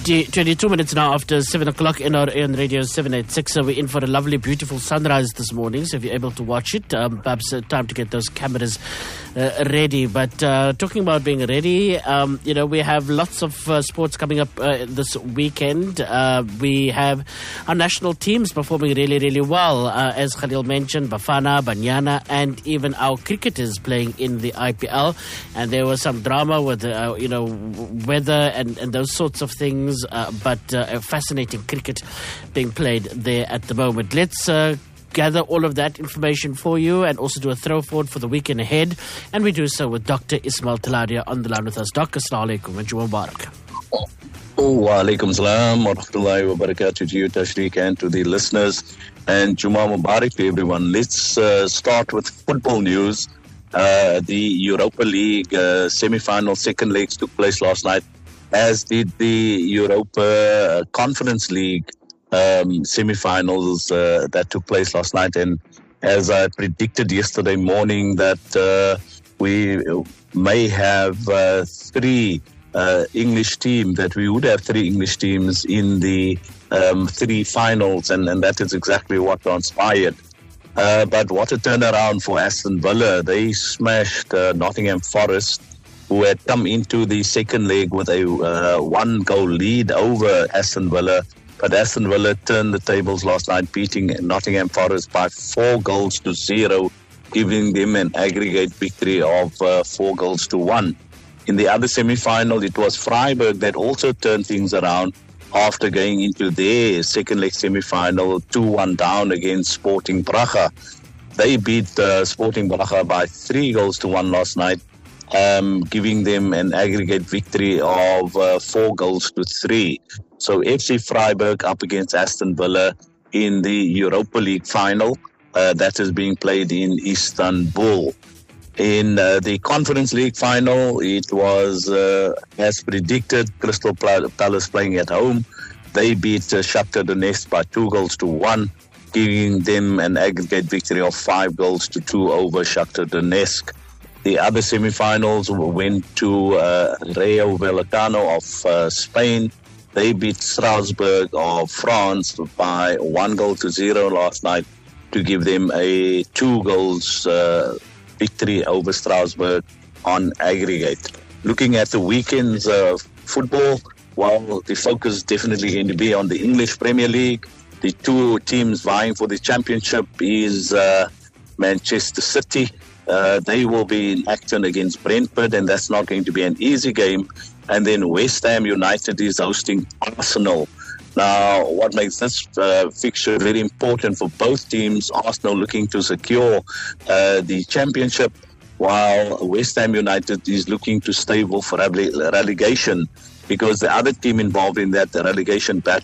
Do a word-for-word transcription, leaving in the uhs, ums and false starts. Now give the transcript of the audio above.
twenty, twenty-two minutes now after seven o'clock in our A N Radio seven eighty-six. So we're in for a lovely, beautiful sunrise this morning. So if you're able to watch it, um, perhaps uh, time to get those cameras uh, ready. But uh, talking about being ready, um, you know, we have lots of uh, sports coming up uh, this weekend. Uh, we have our national teams performing really, really well. Uh, as Khalil mentioned, Bafana, Banyana, and even our cricketers playing in the I P L. And there was some drama with, uh, you know, weather and, and those sorts of things, uh, but uh, a fascinating cricket being played there at the moment. Let's uh, gather all of that information for you and also do a throw forward for the weekend ahead. And we do so with Doctor Ismail Talaria on the line with us. Doctor, Assalamu alaikum and Jummah Mubarak. Wa alaikum salam wa rahmatullahi wa barakatuh to you, Tashriq, and to the listeners. And Jummah Mubarak to everyone. Let's uh, start with football news. Uh, the Europa League uh, semi-final second legs took place last night, as did the Europa Conference League um, semi-finals uh, that took place last night. And as I predicted yesterday morning, that uh, we may have uh, three uh, English teams, that we would have three English teams in the um, three finals, and, and that is exactly what transpired. Uh, but what a turnaround for Aston Villa. They smashed uh, Nottingham Forest, who had come into the second leg with a uh, one-goal lead over Aston Villa. But Aston Villa turned the tables last night, beating Nottingham Forest by four goals to zero, giving them an aggregate victory of uh, four goals to one. In the other semi-final, it was Freiburg that also turned things around after going into their second leg semi-final, two one down against Sporting Braga. They beat uh, Sporting Braga by three goals to one last night, um, giving them an aggregate victory of uh, four goals to three. So F C Freiburg up against Aston Villa in the Europa League final uh, that is being played in Istanbul. In uh, the Conference League final, it was, uh, as predicted, Crystal Palace playing at home. They beat uh, Shakhtar Donetsk by two goals to one, giving them an aggregate victory of five goals to two over Shakhtar Donetsk. The other semi-finals went to uh, Rayo Vallecano of uh, Spain. They beat Strasbourg of France by one goal to zero last night to give them a two goals uh, victory over Strasbourg on aggregate. Looking at the weekend's uh, football, well, the focus is definitely going to be on the English Premier League. The two teams vying for the championship is uh, Manchester City. Uh, they will be in action against Brentford, and that's not going to be an easy game. And then West Ham United is hosting Arsenal. Now, what makes this uh, fixture very important for both teams, Arsenal looking to secure uh, the championship, while West Ham United is looking to stay for relegation, because the other team involved in that relegation battle